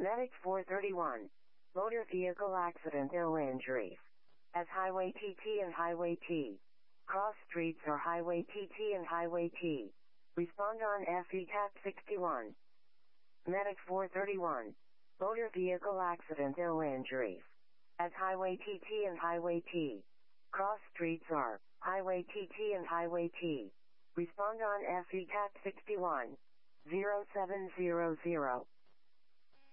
Medic 431. Motor vehicle accident, no injuries. As Highway TT and Highway T. Cross streets are Highway TT and Highway T. Respond on FE TAP 61. Medic 431. Motor vehicle accident, no injuries. As Highway TT and Highway T. Cross streets are Highway TT and Highway T. Respond on FE TAP 61. 0700.